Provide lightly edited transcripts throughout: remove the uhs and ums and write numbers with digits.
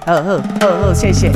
好，谢谢。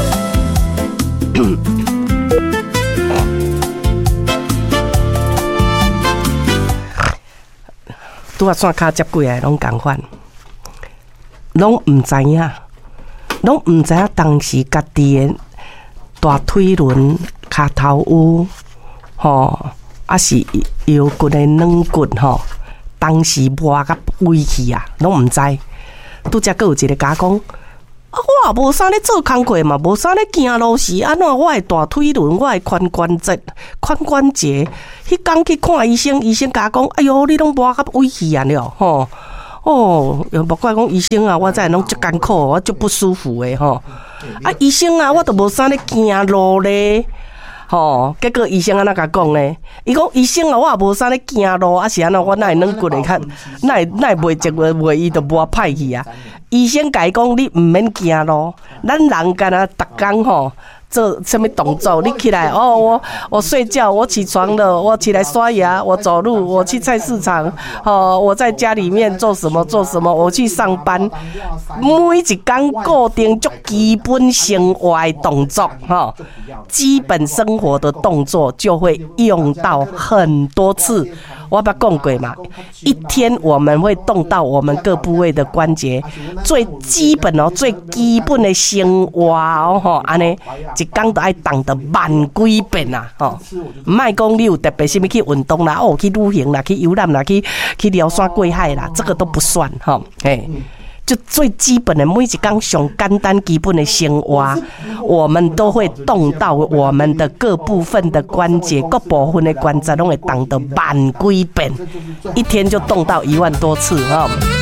拄啊线骹接过来拢共款，拢唔知影，当时家己的大腿轮、骹头有，还是腰骨的软骨当时磨甲歪去啊，拢唔知。拄则佫有一个甲讲，我也无啥咧做工课嘛，无啥咧行路时，安怎我的大腿轮、我的髋关节，迄天去看医生，医生甲讲，哎哟，你拢磨甲歪去啊了，又莫怪讲医生啊，我这拢足艰苦，我足不舒服的医生啊，我都无啥咧行路咧。结果医生安怎甲讲呢？伊讲医生啊，我也无啥咧行路，啊是安怎我哪会软骨会较，哪会袂接袂伊就磨歹去啊？医生甲伊讲，你毋免行路，咱人干啊，逐工做什么动作？你起来我睡觉，我起床了，我起来刷牙，我走路，我去菜市场，我在家里面做什么，我去上班，每一天固定足基本生活的动作，基本生活的动作就会用到很多次。我捌讲过嘛，一天我们会动到我们各部位的关节，最基本最基本的生活安尼一天都爱动到万几遍啊！唔爱讲你有特别什么去运动啦，去旅行啦，去游览啦，去撩山过海啦，这个都不算就最基本的每一天上简单基本的生活，我们都会动到我们的各部分的关节，各部分的关节拢会动到万几遍，一天就动到1万多次